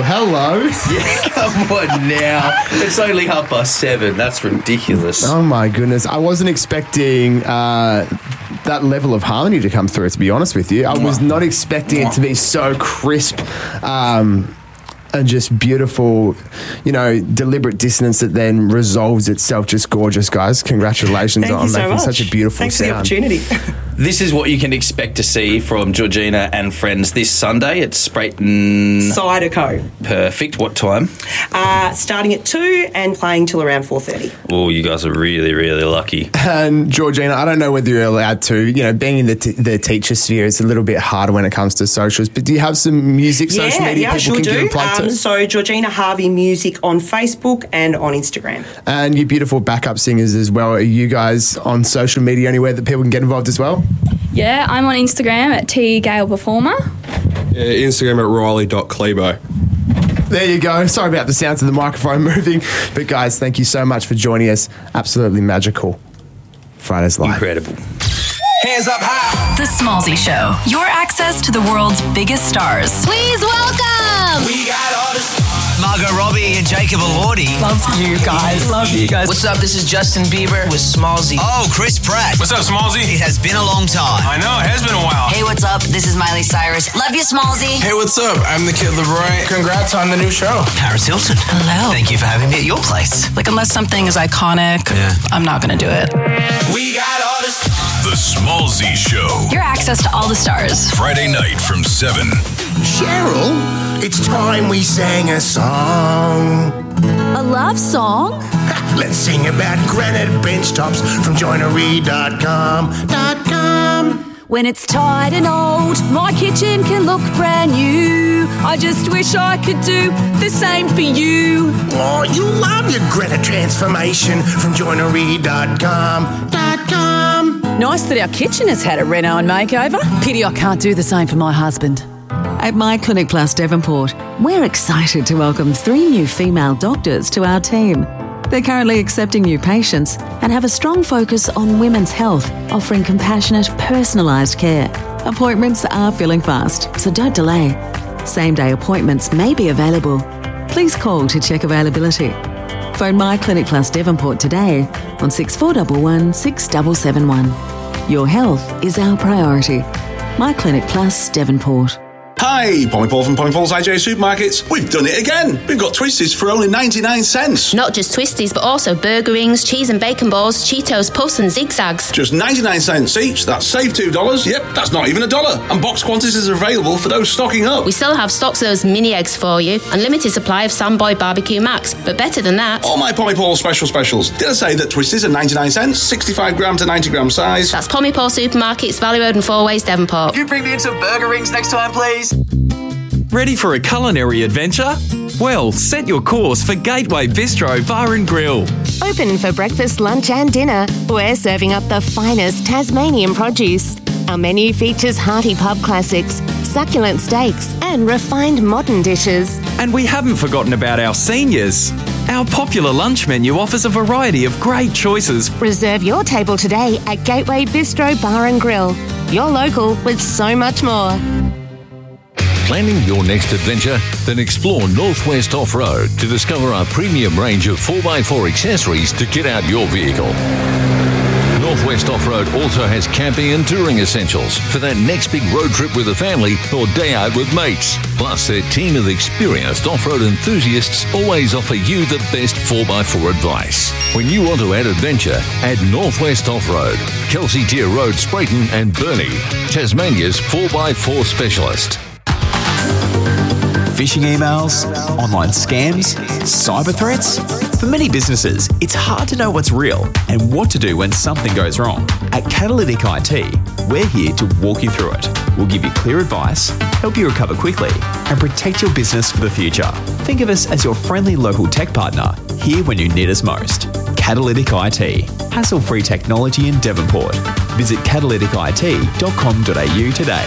hello. Yeah, come on now. It's only 7:30. That's ridiculous. Oh, my goodness. I wasn't expecting that level of harmony to come through, to be honest with you. I was not expecting it to be so crisp and just beautiful, deliberate dissonance that then resolves itself. Just gorgeous, guys. Congratulations on making such a beautiful Thanks sound. for the opportunity. This is what you can expect to see from Georgina and friends this Sunday at Sprayton Cider Co. Perfect. What time? Starting at 2 and playing till around 4:30. Oh, you guys are really, really lucky. And Georgina, I don't know whether you're allowed to, being in the teacher sphere is a little bit harder when it comes to socials, but do you have some music, social media people can give a plug to? So Georgina Harvey Music on Facebook and on Instagram. And you beautiful backup singers as well. Are you guys on social media anywhere that people can get involved as well? Yeah, I'm on Instagram at TGalePerformer. Yeah, Instagram at Riley.Klebo. There you go. Sorry about the sounds of the microphone moving. But guys, thank you so much for joining us. Absolutely magical. Friday's Live. Incredible. Hands up high. The Smallzy Show. Your access to the world's biggest stars. Please welcome. We got all the stars. Margot Robbie and Jacob Elordi. Love you guys. Love you guys. What's up? This is Justin Bieber with Smallzy. Oh, Chris Pratt. What's up, Smallzy? It has been a long time. I know, it has been a while. Hey, what's up? This is Miley Cyrus. Love you, Smallzy. Hey, what's up? I'm the Kid LeBroy. Congrats on the new show. Paris Hilton. Hello. Thank you for having me at your place. Like, unless something is iconic, I'm not going to do it. We got all the stars. The Smallzy Show. Your access to all the stars. Friday night from 7. Cheryl, it's time we sang a song. A love song? Let's sing about granite bench tops from joinery.com. When it's tired and old, my kitchen can look brand new. I just wish I could do the same for you. Oh, you love your granite transformation from joinery.com. Nice that our kitchen has had a reno and makeover. Pity I can't do the same for my husband. At My Clinic Plus Devonport, we're excited to welcome 3 new female doctors to our team. They're currently accepting new patients and have a strong focus on women's health, offering compassionate, personalised care. Appointments are filling fast, so don't delay. Same-day appointments may be available. Please call to check availability. Phone My Clinic Plus Devonport today on 6411 6771. Your health is our priority. My Clinic Plus Devonport. Hi, Pommy Paul from Pommy Paul's IJ Supermarkets. We've done it again. We've got Twisties for only 99 cents. Not just Twisties, but also burger rings, cheese and bacon balls, Cheetos, Puffs and Zigzags. Just 99 cents each. That's save $2. Yep, that's not even $1. And box quantities are available for those stocking up. We still have stocks of those mini eggs for you. Unlimited supply of Samboy Barbecue Max. But better than that... all my Pommy Paul specials. Did I say that Twisties are 99 cents, 65 gram to 90 gram size? That's Pommy Paul Supermarkets, Valley Road and Four Ways, Devonport. Can you bring me in some burger rings next time, please? Ready for a culinary adventure? Well, set your course for Gateway Bistro Bar and Grill. Open for breakfast, lunch and dinner. We're serving up the finest Tasmanian produce. Our menu features hearty pub classics, succulent steaks and refined modern dishes. And we haven't forgotten about our seniors. Our popular lunch menu offers a variety of great choices. Reserve your table today at Gateway Bistro Bar and Grill. Your local with so much more. Planning your next adventure? Then explore Northwest Off-Road to discover our premium range of 4x4 accessories to kit out your vehicle. Northwest Off-Road also has camping and touring essentials for that next big road trip with the family or day out with mates. Plus, their team of experienced off-road enthusiasts always offer you the best 4x4 advice. When you want to add adventure, add Northwest Off-Road, Kelsey Tier Road, Sprayton and Burnie, Tasmania's 4x4 specialist. Phishing emails, online scams, cyber threats. For many businesses, it's hard to know what's real and what to do when something goes wrong. At Catalytic IT, we're here to walk you through it. We'll give you clear advice, help you recover quickly, and protect your business for the future. Think of us as your friendly local tech partner, here when you need us most. Catalytic IT, hassle-free technology in Devonport. Visit catalyticit.com.au today.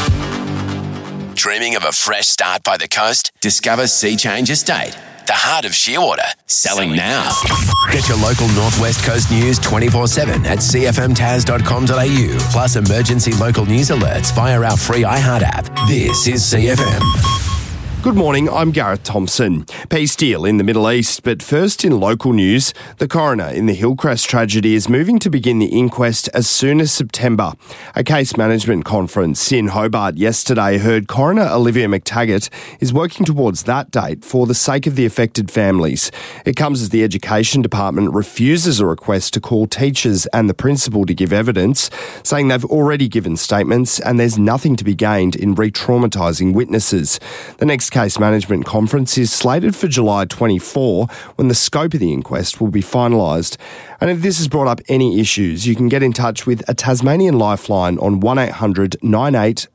Dreaming of a fresh start by the coast? Discover Sea Change Estate, the heart of Shearwater. Selling now. Get your local Northwest Coast news 24/7 at cfmtaz.com.au. Plus emergency local news alerts via our free iHeart app. This is CFM. Good morning, I'm Gareth Thompson. Peace deal in the Middle East, but first in local news, the coroner in the Hillcrest tragedy is moving to begin the inquest as soon as September. A case management conference in Hobart yesterday heard coroner Olivia McTaggart is working towards that date for the sake of the affected families. It comes as the Education Department refuses a request to call teachers and the principal to give evidence, saying they've already given statements and there's nothing to be gained in re-traumatising witnesses. The next case management conference is slated for July 24, when the scope of the inquest will be finalised. And if this has brought up any issues, you can get in touch with a Tasmanian Lifeline on 1800 98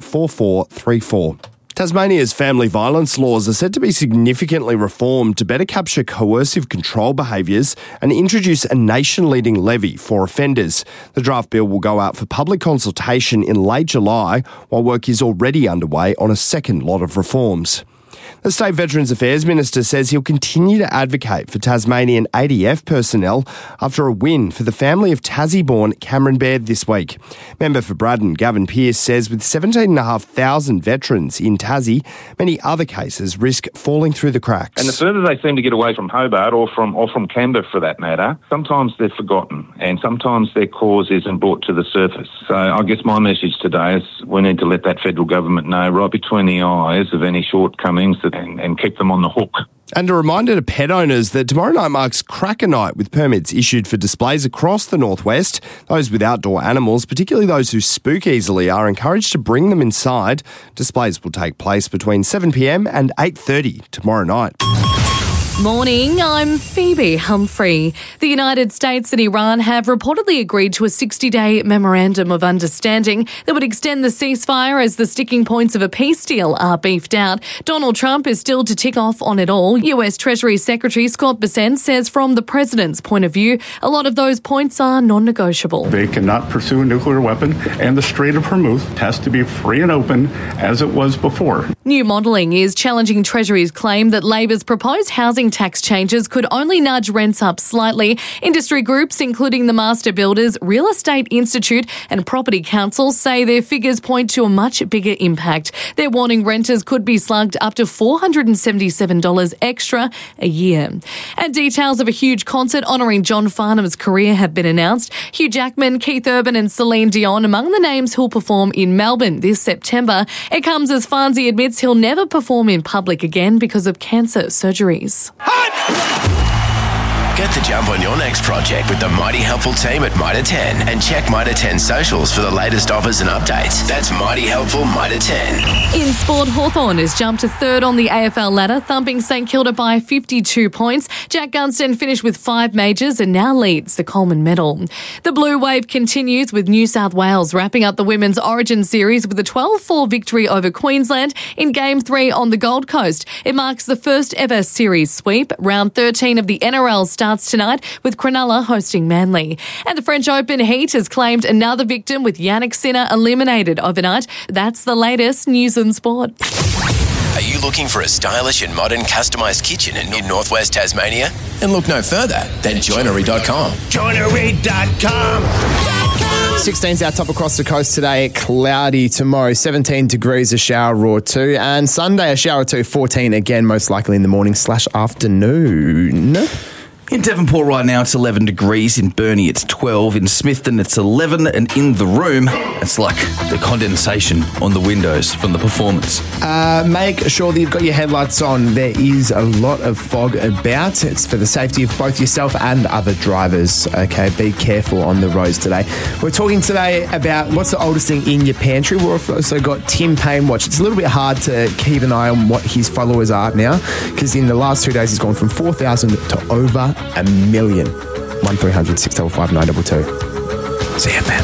4434. Tasmania's family violence laws are set to be significantly reformed to better capture coercive control behaviours and introduce a nation-leading levy for offenders. The draft bill will go out for public consultation in late July, while work is already underway on a second lot of reforms. The State Veterans Affairs Minister says he'll continue to advocate for Tasmanian ADF personnel after a win for the family of Tassie-born Cameron Baird this week. Member for Braddon, Gavin Pearce, says with 17,500 veterans in Tassie, many other cases risk falling through the cracks. And the further they seem to get away from Hobart or from Canberra for that matter, sometimes they're forgotten and sometimes their cause isn't brought to the surface. So I guess my message today is we need to let that federal government know right between the eyes of any shortcomings and keep them on the hook. And a reminder to pet owners that tomorrow night marks Cracker Night with permits issued for displays across the northwest. Those with outdoor animals, particularly those who spook easily, are encouraged to bring them inside. Displays will take place between 7 p.m. and 8:30 tomorrow night. Morning, I'm Phoebe Humphrey. The United States and Iran have reportedly agreed to a 60-day memorandum of understanding that would extend the ceasefire as the sticking points of a peace deal are beefed out. Donald Trump is still to tick off on it all. US Treasury Secretary Scott Bessent says from the president's point of view, a lot of those points are non-negotiable. They cannot pursue a nuclear weapon, and the Strait of Hormuz has to be free and open as it was before. New modelling is challenging Treasury's claim that Labor's proposed housing tax changes could only nudge rents up slightly. Industry groups, including the Master Builders, Real Estate Institute and Property Council, say their figures point to a much bigger impact. They're warning renters could be slugged up to $477 extra a year. And details of a huge concert honouring John Farnham's career have been announced. Hugh Jackman, Keith Urban and Celine Dion among the names who'll perform in Melbourne this September. It comes as Farnsey admits he'll never perform in public again because of cancer surgeries. Get the jump on your next project with the Mighty Helpful team at Mitre 10 and check Mitre 10 socials for the latest offers and updates. That's Mighty Helpful Mitre 10. In sport, Hawthorn has jumped to third on the AFL ladder, thumping St Kilda by 52 points. Jack Gunston finished with 5 majors and now leads the Coleman medal. The Blue Wave continues with New South Wales wrapping up the Women's Origin Series with a 12-4 victory over Queensland in Game 3 on the Gold Coast. It marks the first ever series sweep. Round 13 of the NRL starts tonight with Cronulla hosting Manly. And the French Open heat has claimed another victim with Yannick Sinner eliminated overnight. That's the latest news and sport. Are you looking for a stylish and modern customised kitchen in northwest Tasmania? And look no further than joinery.com. Joinery.com. 16's our top across the coast today, cloudy tomorrow, 17 degrees, a shower or 2, and Sunday a shower or 2, 14 again, most likely in the morning/afternoon. In Devonport right now, it's 11 degrees. In Burnie, it's 12. In Smithton, it's 11. And in the room, it's like the condensation on the windows from the performance. Make sure that you've got your headlights on. There is a lot of fog about. It's for the safety of both yourself and other drivers. Okay, be careful on the roads today. We're talking today about what's the oldest thing in your pantry. We've also got Tim Payne Watch. It's a little bit hard to keep an eye on what his followers are now, because in the last 2 days he's gone from 4,000 to over 1 million. 1300 655 922. CFM.